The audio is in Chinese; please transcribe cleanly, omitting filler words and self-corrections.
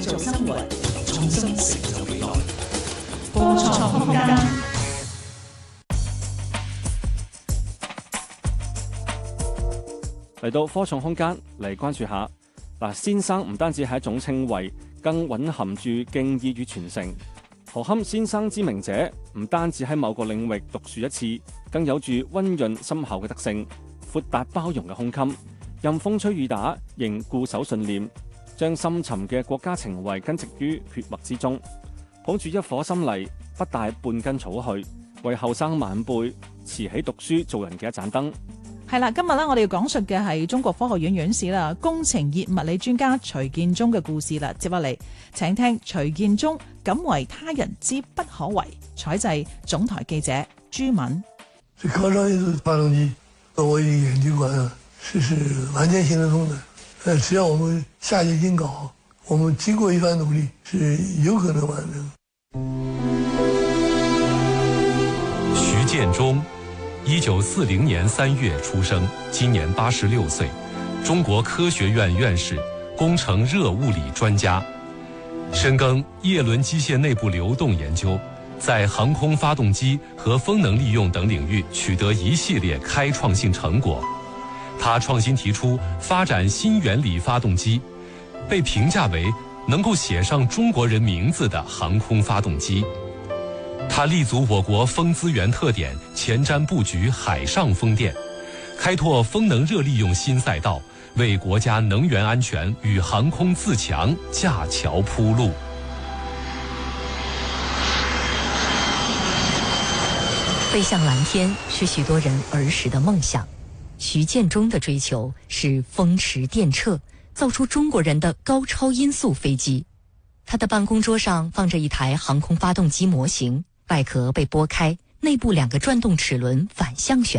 續生活，重新成就未來。科創空間。 嚟到科創空間嚟關注下嗱，先生唔單止係一種稱謂，更蘊含住敬意與傳承。何堪先生之名者，唔單止喺某個領域獨樹一幟，更有住溫潤深厚嘅德性，闊達包容嘅胸襟，任風吹雨打仍固守信念，將深沉嘅國家情懷根植於血脈之中，捧住一顆心嚟，不帶半根草去，為後生晚輩持起讀書做人嘅一盞燈。 係啦，今日咧我哋要講述嘅係中國科學院院士啦，工程熱物理專家徐建忠嘅故事啦。接落嚟，請聽徐建忠敢為他人之不可為。採製總台記者朱敏。 這高超音速發動機，我已研究過了，是完全行得通的。只要我們下決心搞好，我們經過一番努力，是有可能完成。 徐建忠，1940年3月出生，今年86歲，中國科學院院士，工程熱物理專家，深耕葉輪機械內部流動研究，在航空發動機和風能利用等領域取得一系列開創性成果。他創新提出發展新原理發動機，被評價為能夠寫上中國人名字的航空發動機。他立足我國風資源特點，前瞻布局海上風電，開拓風能熱利用新賽道，為國家能源安全與航空自強架橋鋪路。 飛向藍天是許多人兒時的夢想，徐建忠的追求是風馳電掣，造出中國人的高超音速飛機。他的辦公桌上放着一台航空發動機模型，外殼被剝開，內部2個轉動齒輪反向旋